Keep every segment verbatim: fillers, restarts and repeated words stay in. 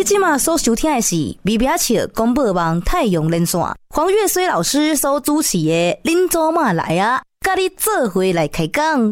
即马所收听的是微表笑广播网太阳连线，黄月水老师所主持的恁祖妈来啊，甲你做伙来开讲。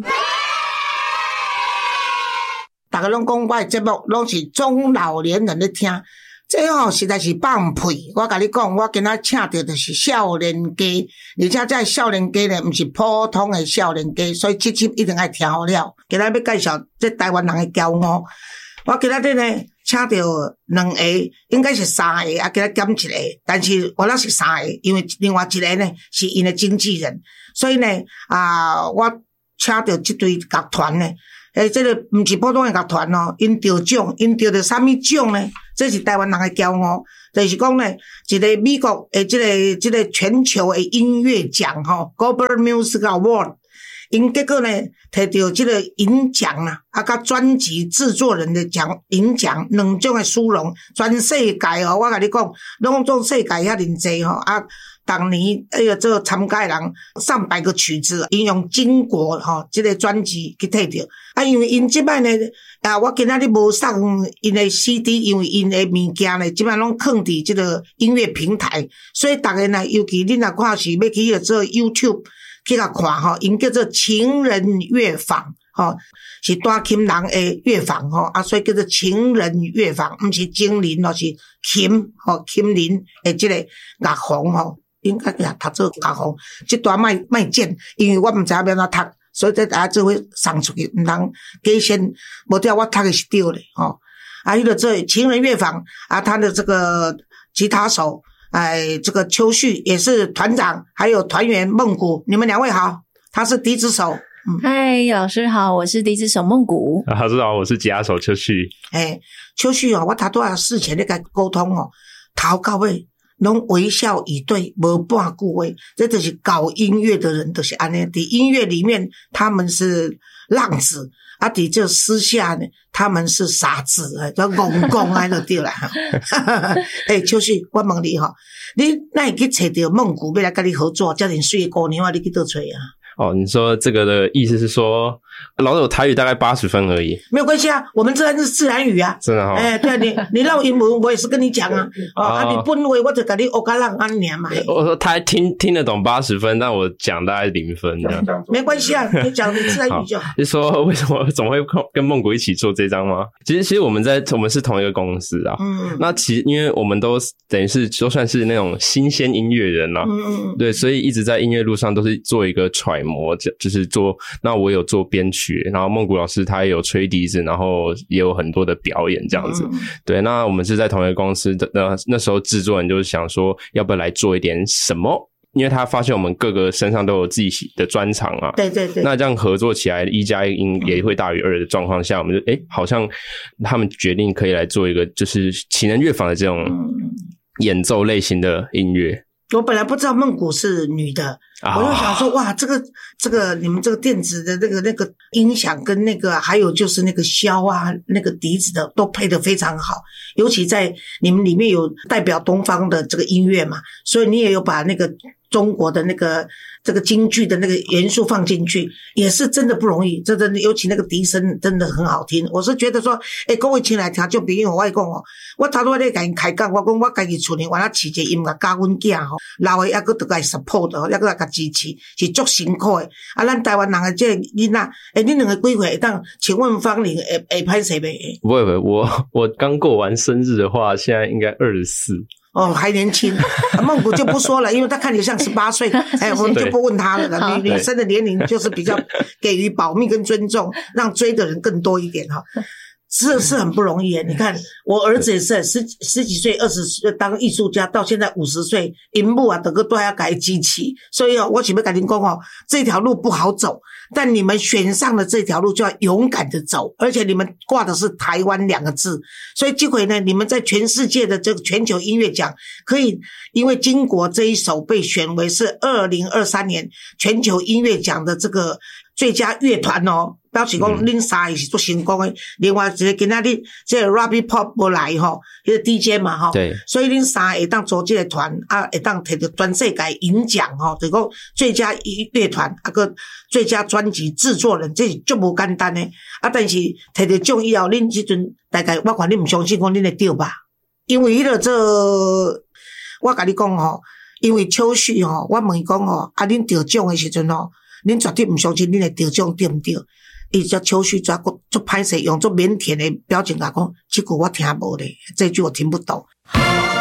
大家拢讲我的节目拢是中老年人咧听，这吼、哦、实在是放屁。我甲你讲，我今仔请到就是少年家，而且这少年家呢，毋是普通的少年家，所以这集一定爱听好了。今仔要介绍这台湾人的骄傲。我今仔日呢，请到两个，应该是三个，啊，今仔减一个，但是我那是三个，因为另外一个呢是因的经纪人，所以呢，啊，我请到这对乐团呢。诶，这个不是普通的乐团哦，因得奖，因得的什么奖呢？这是台湾人的骄傲，就是讲呢，一个美国诶，这个这个全球的音乐奖吼 ，Global Music Award， 因结果呢，摕到这个银奖啦，啊，甲专辑制作人的奖银奖两种的殊荣，全世界哦，我甲你讲，拢做世界遐尔济吼啊。当年那个这个参加的人上百个曲子，因用金国吼这个专辑去摕到。啊，因为因即摆呢，啊，我今仔日无送因的 C D， 因为因的物件呢，即摆拢放伫这个音乐平台，所以大家呢，尤其恁若看是要去做 YouTube 去甲看吼，因叫做情人乐坊吼，是单琴人的乐坊吼，啊，所以叫做情人乐坊，毋是精灵哦，是琴吼，琴林的这个乐坊吼。应该呀，读做乐坊，这段卖卖剪，因为我唔知要安怎读，所以这大家就会送出去，唔通假先，无掉我读的是对的吼。啊，迄个这情人乐坊啊，他的这个吉他手，哎，这个邱旭也是团长，还有团员孟谷，你们两位好，他是笛子手。 嗨、嗯，老师好，我是笛子手孟谷。 老师好，我是吉他手邱旭。 哎，邱旭哦，我头拄仔事前咧甲沟通哦，头到尾。拢微笑以对，无半句话，这就是搞音乐的人，就是安尼。伫音乐里面，他们是浪子，啊，伫这私下呢，他们是傻子，哎，叫戆戆安就对啦。哎，就是我问你吼，你哪会去找到孟谷要来跟你合作，遮尔水的姑娘啊，你去倒找啊？ 哦，你说这个的意思是说，老有台语大概八十分而已， 没有关系啊，我们这是自然语啊， 真的哈、哦。 哎、欸，对啊，你你唠英文，我也是跟你讲啊，哦，啊，你本话我就跟你学个浪安年嘛。 我说他听听得懂八十分，但我讲大概零分这样。 没关系啊，你讲你自然语就好。 就说为什么总会跟孟谷一起做这张吗？其实其实我们在我们是同一个公司啊，嗯，那其实因为我们都等于是就算是那种新鲜音乐人啊，嗯嗯，对，所以一直在音乐路上都是做一个揣摩，就是做。那我有做编曲，然后孟谷老师他也有吹笛子，然后也有很多的表演这样子。嗯、对，那我们是在同一个公司的，那那时候制作人就是想说，要不要来做一点什么？因为他发现我们各个身上都有自己的专长啊， 对对对， 那这样合作起来，一加一也会大于二的状况下，我们就诶好像他们决定可以来做一个就是情人乐坊的这种演奏类型的音乐。 我本来不知道孟谷是女的，哦、我就想说，哇，这个这个你们这个电子的那个那个音响跟那个还有就是那个箫啊，那个笛子的都配得非常好，尤其在你们里面有代表东方的这个音乐嘛，所以你也有把那个中国的那个这个京剧的那个元素放进去，也是真的不容易，真的，尤其那个笛声真的很好听。我是觉得说，诶，各位亲来听，就比如我跟你讲哦，我头拄仔咧甲因开讲，我讲我家己厝里，我那饲一个音乐教阮囝吼，老诶还佫得甲伊 support 吼，还佫来甲支持，是足辛苦诶。啊，咱台湾人诶，这囡仔，诶，恁两个几岁会当？请问芳玲会会歹势袂？ 不会不会，我我刚过完生日的话，现在应该二十四。 哦，还年轻，孟谷就不说了，因为他看起来像十八岁，哎，我们就不问他了。女女生的年龄就是比较给予保密跟尊重，让追的人更多一点哈。是是很不容易耶，你看我儿子也是十十几岁、二十岁当艺术家，到现在五十岁，银幕啊，整个都要改机器，所以哦，我准备跟您讲哦，这条路不好走，但你们选上了这条路就要勇敢的走，而且你们挂的是台湾两个字，所以这回呢，你们在全世界的这个全球音乐奖可以，因为金国这一首被选为是二零二三年全球音乐奖的这个最佳乐团哦。表示讲恁三个是做成功的，另外一个今仔日这个 Robbie Pop 无来吼，迄个 D J 嘛吼， 对， 所以恁三个会当组这个团啊，会当摕到全世界银奖吼，就是讲最佳乐团啊个最佳专辑制作人，这是足无简单的啊。但是摕到奖以后，恁即阵大概我看恁毋相信讲恁会对吧？ 因为迄个做，我甲你讲吼，因为手续吼，我问伊讲吼，啊，恁得奖的时阵吼，恁绝对毋相信恁会得奖对毋对？伊只手续抓个足歹势，用足腼腆的表情甲讲，即句我听无咧，这句我听不懂。